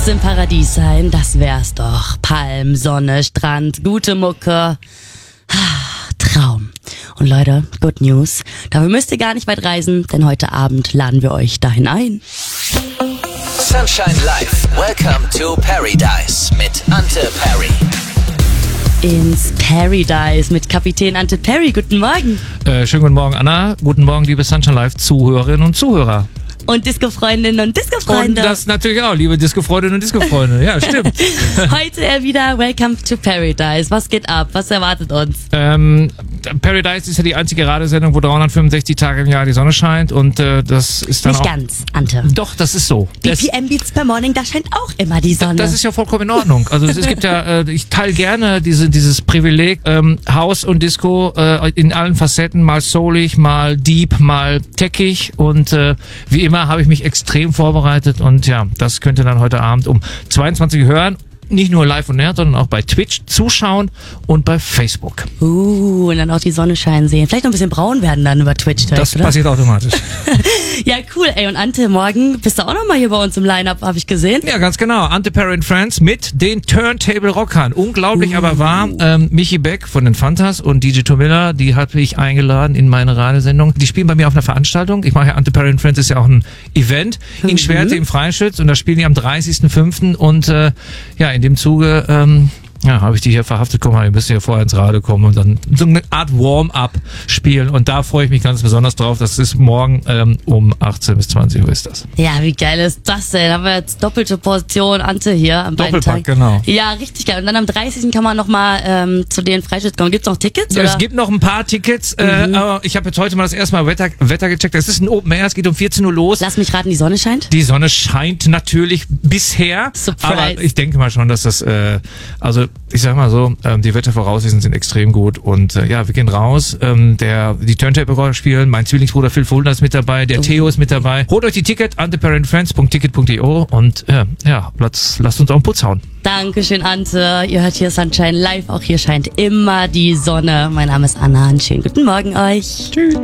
Nachts im Paradies sein, das wär's doch. Palm, Sonne, Strand, gute Mucke. Traum. Und Leute, good news. Dafür müsst ihr gar nicht weit reisen, denn heute Abend laden wir euch dahin ein. Sunshine Live. Welcome to Paradise mit Ante Perry. Ins Paradise mit Kapitän Ante Perry. Guten Morgen. Schönen guten Morgen, Anna. Guten Morgen, liebe Sunshine Live Zuhörerinnen und Zuhörer. Und Disco-Freundinnen und Disco-Freunde. Und das natürlich auch, liebe Disco-Freundinnen und Disco-Freunde. Ja, stimmt. Heute wieder Welcome to Paradise. Was geht ab? Was erwartet uns? Paradise ist ja die einzige Radiosendung, wo 365 Tage im Jahr die Sonne scheint. Und das ist dann Nicht auch... ganz, Ante. Doch, das ist so. BPM Beats per Morning, da scheint auch immer die Sonne. Das ist ja vollkommen in Ordnung. Also es gibt ja, ich teile gerne dieses Privileg, House und Disco in allen Facetten, mal soulig, mal deep, mal techig und wie immer habe ich mich extrem vorbereitet und ja, das könnt ihr dann heute Abend um 22 Uhr hören. Nicht nur live und näher, sondern auch bei Twitch zuschauen und bei Facebook. Und dann auch die Sonne scheinen sehen. Vielleicht noch ein bisschen braun werden dann über Twitch direkt, Das oder? passiert automatisch. Ja, cool. Ey, und Ante, morgen bist du auch nochmal hier bei uns im Line-Up, habe ich gesehen. Ja, ganz genau. Ante Perry and Friends mit den Turntable Rockern. Unglaublich, aber wahr. Michi Beck von den Fantas und DJ Tomilla, die habe ich eingeladen in meine Radiosendung. Die spielen bei mir auf einer Veranstaltung. Ich mache ja Ante Perry and Friends, ist ja auch ein Event in Schwerte im Freischütz und da spielen die am 30.05. Und ja, in dem Zuge habe ich die hier verhaftet. Guck mal, ihr müsst hier vorher ins Radio kommen und dann so eine Art Warm-up spielen. Und da freue ich mich ganz besonders drauf. Das ist morgen um 18 bis 20 Uhr ist das. Ja, wie geil ist das denn? Da haben wir jetzt doppelte Portion Ante hier am beiden Doppelpack, Tagen. genau. Ja, richtig geil. Und dann am 30. kann man nochmal zu den Freischütz kommen. Gibt's noch Tickets? Ja, oder? es gibt noch ein paar Tickets, aber ich habe jetzt heute mal das erste Mal Wetter gecheckt. Es ist ein Open Air, es geht um 14 Uhr los. Lass mich raten, die Sonne scheint? Die Sonne scheint natürlich bisher, Surprise. aber ich denke mal schon, dass das, also ich sag mal so, die Wettervoraussichten sind extrem gut und ja, wir gehen raus, die Turntable spielen, mein Zwillingsbruder Phil Fulner ist mit dabei, der Theo ist mit dabei. Holt euch die Ticket, anteparentfriends.ticket.io und ja, lasst uns auf den Putz hauen. Dankeschön, Ante. Ihr hört hier Sunshine Live. Auch hier scheint immer die Sonne. Mein Name ist Anna. Einen schönen guten Morgen euch. Tschüss.